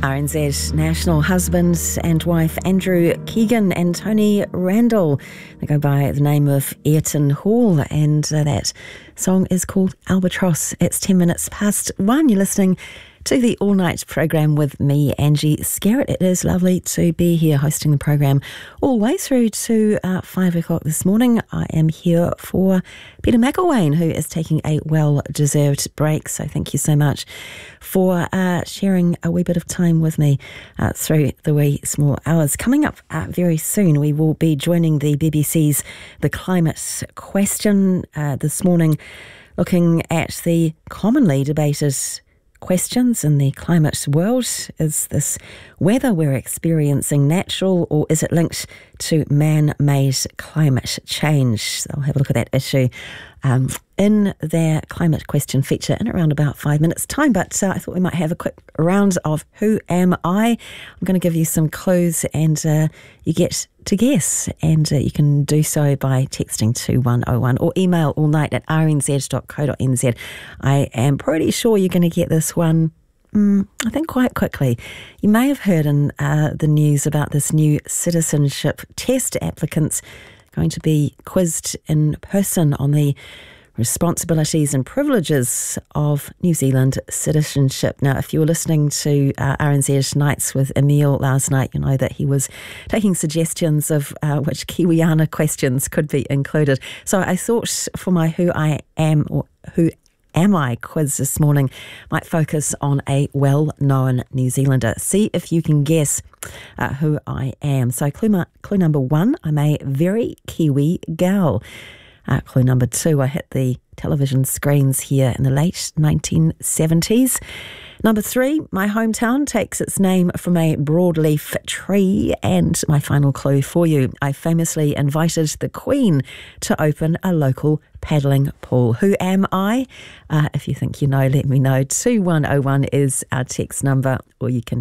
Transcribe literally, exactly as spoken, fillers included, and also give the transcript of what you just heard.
R N Z national husbands and wife Andrew Keegan and Tony Randall. They go by the name of Ayrton Hall, and uh, that song is called Albatross. It's ten minutes past one. You're listening to the All Night program with me, Angie Scarrett. It is lovely to be here hosting the program all the way through to uh, five o'clock this morning. I am here for Peter McElwain, who is taking a well-deserved break. So thank you so much for uh, sharing a wee bit of time with me uh, through the wee small hours. Coming up uh, very soon, we will be joining the B B C's The Climate Question uh, this morning, looking at the commonly debated questions in the climate world. Is this weather we're experiencing natural, or is it linked to man-made climate change? I'll have a look at that issue um, in their climate question feature in around about five minutes time. But uh, I thought we might have a quick round of Who Am I? I'm going to give you some clues, and uh, you get to guess, and uh, you can do so by texting to one oh one or email allnight at r n z dot co dot n z. I am pretty sure you're going to get this one, mm, I think, quite quickly. You may have heard in uh, the news about this new citizenship test. Applicants going to be quizzed in person on the responsibilities and privileges of New Zealand citizenship. Now, if you were listening to uh, R N Z Nights with Emil last night, you know that he was taking suggestions of uh, which Kiwiana questions could be included. So I thought for my Who I Am or Who Am I quiz this morning might focus on a well-known New Zealander. See if you can guess uh, who I am. So clue, ma- clue number one, I'm a very Kiwi gal. Uh, clue number two, I hit the television screens here in the late nineteen seventies. Number three, my hometown takes its name from a broadleaf tree. And my final clue for you, I famously invited the Queen to open a local paddling pool. Who am I? Uh, if you think you know, let me know. two one oh one is our text number, or you can